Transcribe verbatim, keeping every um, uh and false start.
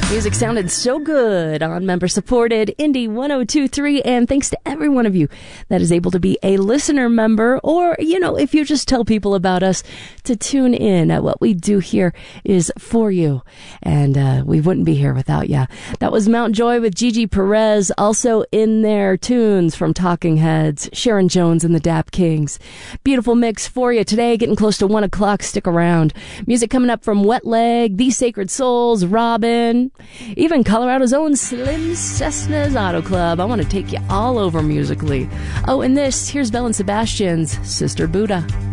Music sounded so good on member-supported Indie one oh two point three, and thanks to every one of you that is able to be a listener member, or, you know, if you just tell people about us to tune in. Uh, what we do here is for you, and uh, we wouldn't be here without you. That was Mount Joy with Gigi Perez, also in their tunes from Talking Heads, Sharon Jones and the Dap Kings. Beautiful mix for you today, getting close to one o'clock. Stick around. Music coming up from Wet Leg, The Sacred Souls, Robin, even Colorado's own Slim Cessna's Auto Club. I want to take you all over musically. Oh, and this, here's Belle and Sebastian's Sister Buddha.